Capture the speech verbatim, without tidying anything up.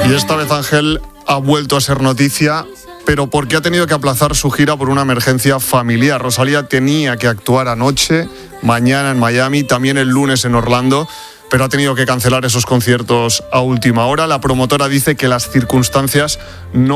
Y esta vez Ángel ha vuelto a ser noticia, pero porque ha tenido que aplazar su gira por una emergencia familiar. Rosalía tenía que actuar anoche, mañana en Miami, también el lunes en Orlando, pero ha tenido que cancelar esos conciertos a última hora. La promotora dice que las circunstancias no